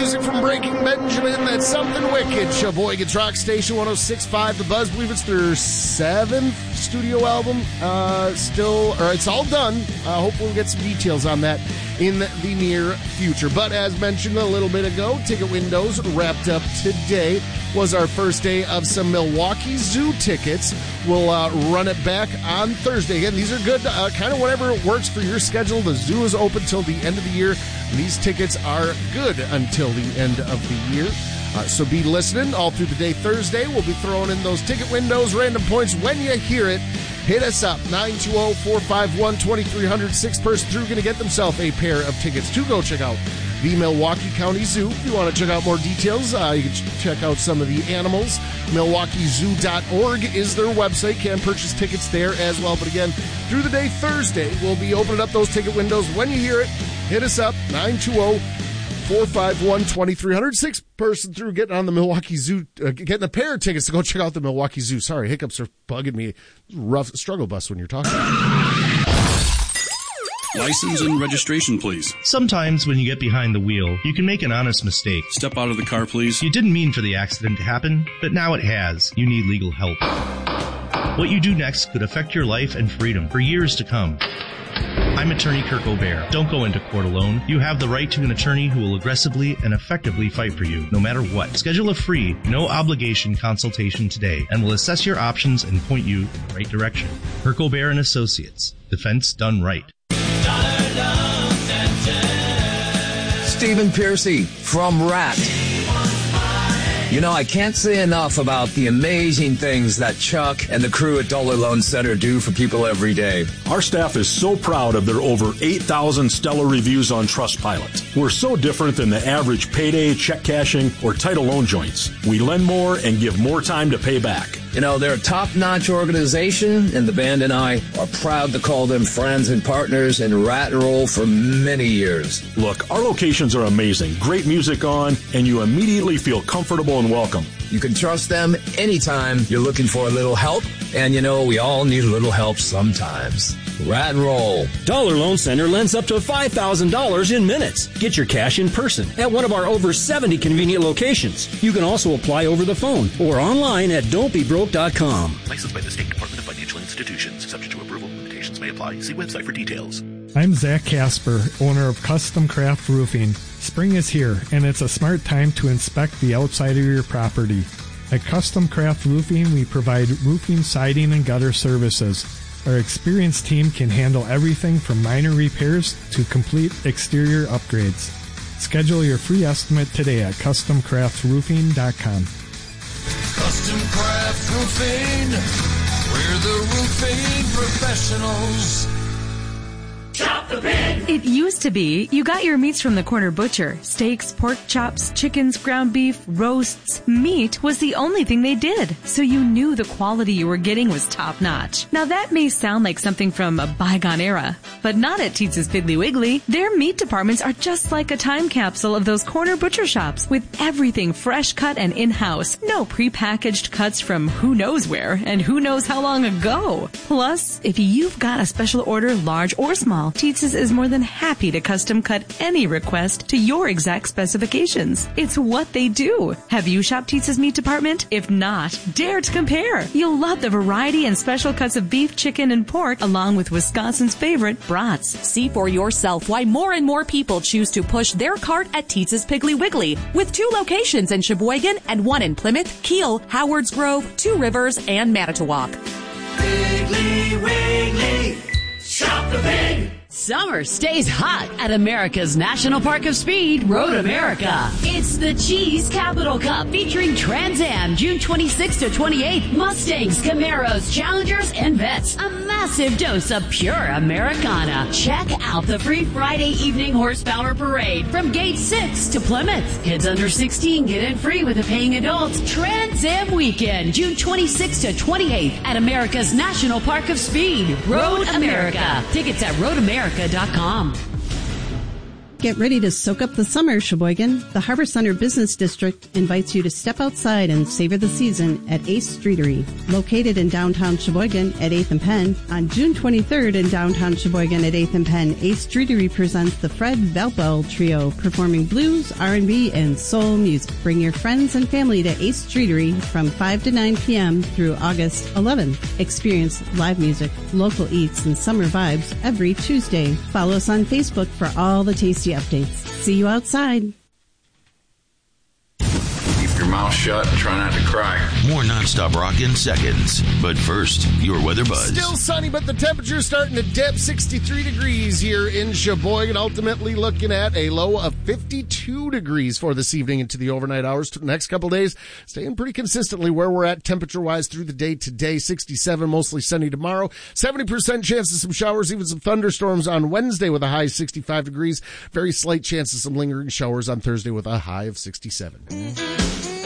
music from Breaking Benjamin. That's Something Wicked. Sheboygan's Rock Station 106.5 The Buzz. I believe it's their 7th studio album. It's all done. Hopefully we'll get some details on that in the near future. But as mentioned a little bit ago, ticket windows wrapped up today. Was our first day of some Milwaukee Zoo tickets. We'll run it back on Thursday. Again, these are good, kind of whatever works for your schedule. The zoo is open till the end of the year. These tickets are good until the end of the year. So be listening all through the day. Thursday, we'll be throwing in those ticket windows, random points. When you hear it, hit us up, 920-451-2300. Sixth person through going to get themselves a pair of tickets to go check out the Milwaukee County Zoo. If you want to check out more details, you can check out some of the animals. MilwaukeeZoo.org is their website. Can purchase tickets there as well. But again, through the day Thursday, we'll be opening up those ticket windows. When you hear it, hit us up, 920-451-2300. Sixth person through getting on the Milwaukee Zoo, getting a pair of tickets to go check out the Milwaukee Zoo. Sorry, hiccups are bugging me. Rough struggle bus when you're talking. License and registration, please. Sometimes when you get behind the wheel, you can make an honest mistake. Step out of the car, please. You didn't mean for the accident to happen, but now it has. You need legal help. What you do next could affect your life and freedom for years to come. I'm attorney Kirk O'Bear. Don't go into court alone. You have the right to an attorney who will aggressively and effectively fight for you, no matter what. Schedule a free, no-obligation consultation today, and we'll assess your options and point you in the right direction. Kirk O'Bear and Associates. Defense done right. Stephen Piercy from RAT. You know, I can't say enough about the amazing things that Chuck and the crew at Dollar Loan Center do for people every day. Our staff is so proud of their over 8,000 stellar reviews on Trustpilot. We're so different than the average payday, check cashing, or title loan joints. We lend more and give more time to pay back. You know, they're a top-notch organization, and the band and I are proud to call them friends and partners in Rat and Roll for many years. Look, our locations are amazing. Great music on, and you immediately feel comfortable and welcome. You can trust them anytime you're looking for a little help, and you know, we all need a little help sometimes. Rat and Roll. Dollar Loan Center lends up to $5,000 in minutes. Get your cash in person at one of our over 70 convenient locations. You can also apply over the phone or online at don'tbebroke.com. Licensed by the State Department of Financial Institutions. Subject to approval. Limitations may apply. See website for details. I'm Zach Casper, owner of Custom Craft Roofing. Spring is here, and it's a smart time to inspect the outside of your property. At Custom Craft Roofing, we provide roofing, siding, and gutter services. Our experienced team can handle everything from minor repairs to complete exterior upgrades. Schedule your free estimate today at CustomCraftRoofing.com. Custom Craft Roofing, we're the roofing professionals. Chop the pig! It used to be you got your meats from the corner butcher. Steaks, pork chops, chickens, ground beef, roasts. Meat was the only thing they did, so you knew the quality you were getting was top-notch. Now that may sound like something from a bygone era, but not at Teetz's Piggly Wiggly. Their meat departments are just like a time capsule of those corner butcher shops, with everything fresh cut and in-house. No prepackaged cuts from who knows where and who knows how long ago. Plus, if you've got a special order, large or small, Teetz's is more than happy to custom cut any request to your exact specifications. It's what they do. Have you shopped Teetz's meat department? If not, dare to compare. You'll love the variety and special cuts of beef, chicken, and pork, along with Wisconsin's favorite brats. See for yourself why more and more people choose to push their cart at Teetz's Piggly Wiggly, with 2 locations in Sheboygan and 1 in Plymouth, Kiel, Howards Grove, 2 Rivers, and Manitowoc. Piggly Wiggly, shop the pig! Summer stays hot at America's National Park of Speed, Road America. It's the Cheese Capital Cup featuring Trans Am, June 26th to 28th, Mustangs, Camaros, Challengers, and Vets. A massive dose of pure Americana. Check out the free Friday evening horsepower parade from Gate 6 to Plymouth. Kids under 16 get in free with a paying adult. Trans Am Weekend, June 26th to 28th at America's National Park of Speed, Road America. Tickets at roadamerica.com. Get ready to soak up the summer, Sheboygan. The Harbor Center Business District invites you to step outside and savor the season at Ace Streetery. Located in downtown Sheboygan at 8th and Penn, on June 23rd in downtown Sheboygan at 8th and Penn, Ace Streetery presents the Fred Valpel Trio, performing blues, R&B, and soul music. Bring your friends and family to Ace Streetery from 5 to 9 p.m. through August 11th. Experience live music, local eats, and summer vibes every Tuesday. Follow us on Facebook for all the tasty updates. See you outside. Keep your mouth shut and try not to cry. More nonstop rock in seconds. But first, your weather buzz. Still sunny, but the temperature's starting to dip. 63 degrees here in Sheboygan. Ultimately looking at a low of 52 degrees for this evening into the overnight hours. The next couple days, staying pretty consistently where we're at temperature-wise through the day today. 67, mostly sunny tomorrow. 70% chance of some showers, even some thunderstorms on Wednesday with a high of 65 degrees. Very slight chance of some lingering showers on Thursday with a high of 67.